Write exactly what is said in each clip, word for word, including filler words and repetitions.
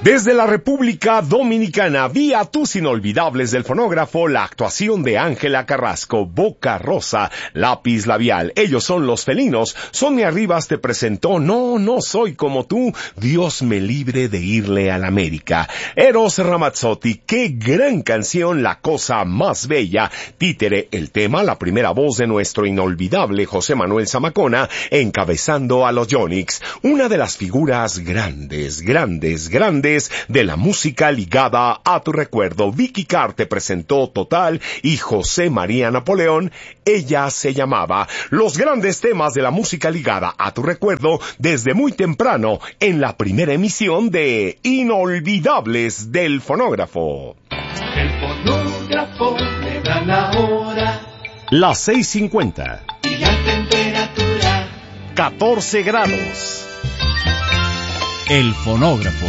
Desde la República Dominicana, vía tus inolvidables del fonógrafo, la actuación de Ángela Carrasco, Boca Rosa, Lápiz Labial. Ellos son Los Felinos. Sonia Rivas te presentó No, no soy como tú, Dios me libre de irle a la América. Eros Ramazzotti, qué gran canción, La cosa más bella. Títere, el tema, la primera voz de nuestro inolvidable José Manuel Zamacona, encabezando a los Yonix. Una de las figuras grandes, grandes, grandes de la música ligada a tu recuerdo. Vicky Carr te presentó Total y José María Napoleón, Ella se llamaba. Los grandes temas de la música ligada a tu recuerdo desde muy temprano en la primera emisión de Inolvidables del Fonógrafo. El fonógrafo le da la hora. Las seis cincuenta. Y la temperatura. catorce grados. El fonógrafo.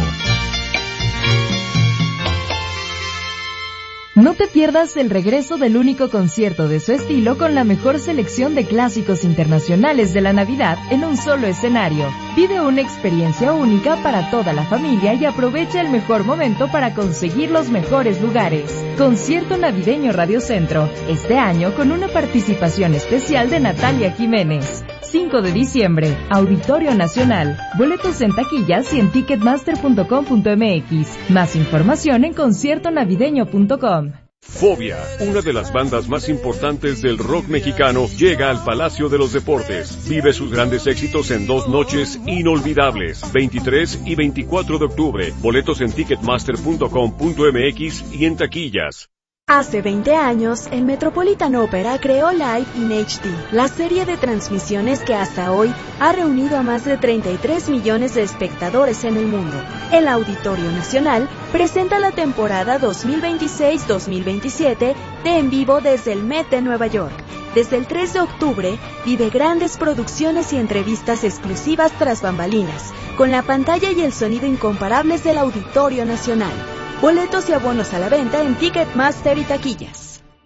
No te pierdas el regreso del único concierto de su estilo con la mejor selección de clásicos internacionales de la Navidad en un solo escenario. Vive una experiencia única para toda la familia y aprovecha el mejor momento para conseguir los mejores lugares. Concierto Navideño Radio Centro, este año con una participación especial de Natalia Jiménez. cinco de diciembre, Auditorio Nacional. Boletos en taquillas y en ticketmaster punto com punto m x. Más información en concierto navideño punto com. Fobia, una de las bandas más importantes del rock mexicano, llega al Palacio de los Deportes. Vive sus grandes éxitos en dos noches inolvidables, veintitrés y veinticuatro de octubre. Boletos en ticketmaster punto com punto m x y en taquillas. Hace veinte años, el Metropolitan Opera creó Live in H D, la serie de transmisiones que hasta hoy ha reunido a más de treinta y tres millones de espectadores en el mundo. El Auditorio Nacional presenta la temporada dos mil veintiséis dos mil veintisiete de En Vivo desde el Met de Nueva York. Desde el tres de octubre, vive grandes producciones y entrevistas exclusivas tras bambalinas, con la pantalla y el sonido incomparables del Auditorio Nacional. Boletos y abonos a la venta en Ticketmaster y taquillas.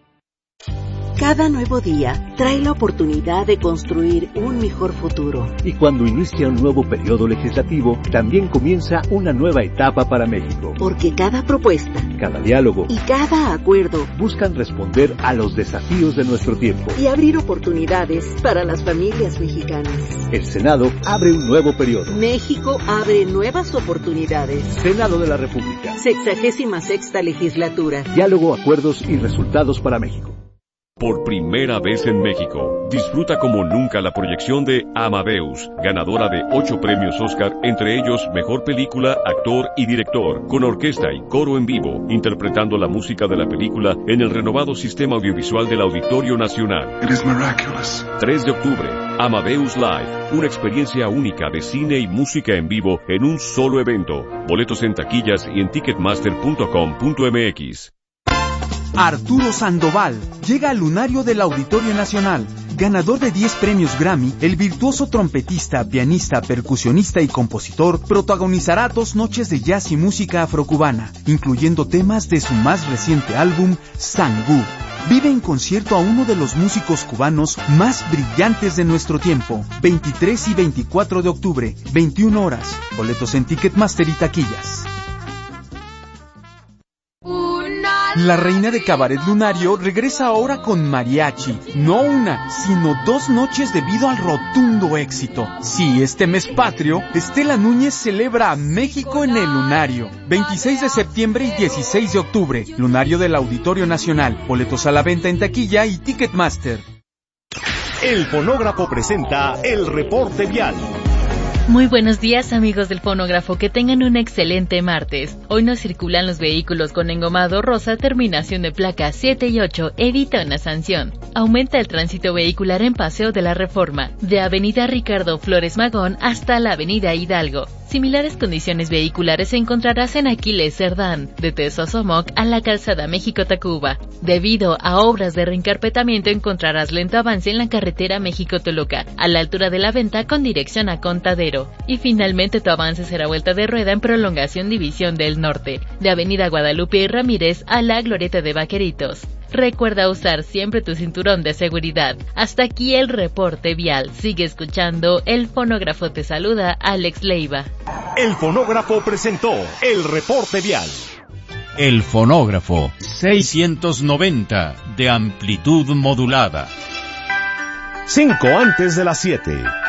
Cada nuevo día trae la oportunidad de construir un mejor futuro. Y cuando inicia un nuevo periodo legislativo, también comienza una nueva etapa para México. Porque cada propuesta, cada diálogo y cada acuerdo buscan responder a los desafíos de nuestro tiempo y abrir oportunidades para las familias mexicanas. El Senado abre un nuevo periodo. México abre nuevas oportunidades. Senado de la República. Sexagésima sexta legislatura. Diálogo, acuerdos y resultados para México. Por primera vez en México, disfruta como nunca la proyección de Amadeus, ganadora de ocho premios Oscar, entre ellos Mejor Película, Actor y Director, con orquesta y coro en vivo, interpretando la música de la película en el renovado sistema audiovisual del Auditorio Nacional. It is miraculous. tres de octubre, Amadeus Live, una experiencia única de cine y música en vivo en un solo evento. Boletos en taquillas y en ticketmaster punto com punto m x. Arturo Sandoval llega al lunario del Auditorio Nacional. Ganador de diez premios Grammy, el virtuoso trompetista, pianista, percusionista y compositor protagonizará dos noches de jazz y música afrocubana, incluyendo temas de su más reciente álbum, Sangú. Vive en concierto a uno de los músicos cubanos más brillantes de nuestro tiempo. veintitrés y veinticuatro de octubre, veintiuna horas. Boletos en Ticketmaster y taquillas. La reina de Cabaret Lunario regresa ahora con mariachi. No una, sino dos noches debido al rotundo éxito. Sí, este mes patrio, Estela Núñez celebra a México en el Lunario. veintiséis de septiembre y dieciséis de octubre. Lunario del Auditorio Nacional. Boletos a la venta en taquilla y Ticketmaster. El fonógrafo presenta el reporte vial. Muy buenos días, amigos del fonógrafo, que tengan un excelente martes. Hoy no circulan los vehículos con engomado rosa, terminación de placa siete y ocho, evita una sanción. Aumenta el tránsito vehicular en Paseo de la Reforma, de Avenida Ricardo Flores Magón hasta la Avenida Hidalgo. Similares condiciones vehiculares encontrarás en Aquiles Cerdán, de Tezosomoc a la Calzada México-Tacuba. Debido a obras de reencarpetamiento encontrarás lento avance en la carretera México-Toluca, a la altura de la venta con dirección a Contadero. Y finalmente tu avance será vuelta de rueda en prolongación División del Norte, de Avenida Guadalupe y Ramírez a la Glorieta de Vaqueritos. Recuerda usar siempre tu cinturón de seguridad. Hasta aquí el reporte vial. Sigue escuchando. El fonógrafo te saluda, Alex Leiva. El fonógrafo presentó el reporte vial. El fonógrafo seiscientos noventa de amplitud modulada. Cinco antes de las siete.